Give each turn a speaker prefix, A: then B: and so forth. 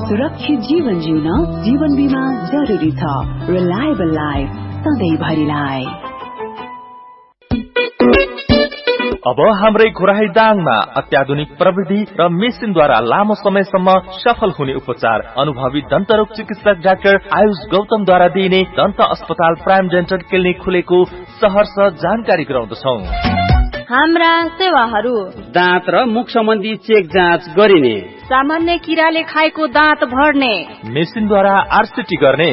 A: सुरक्षित जीवन जिउन जीवन बीमा जरुरी छ। Reliable life सधैँभरिलाई।
B: अब हाम्रै घोराही दाङमा अत्याधुनिक प्रविधि र मेसिनद्वारा लामो समयसम्म सफल हुने उपचार अनुभवी दन्तरोग चिकित्सक डाक्टर आयुष गौतमद्वारा दिइने दन्त अस्पताल प्राइम डेन्टल क्लिनिक खुलेको सहर्ष जानकारी गराउँदछौं।
C: हाम्रा सेवाहरू
D: दाँत र मुख सम्बन्धी चेक जाँच गरिने,
C: सामान्य किराले खाएको दाँत भर्ने,
B: मेसिनद्वारा आरसिटी गर्ने,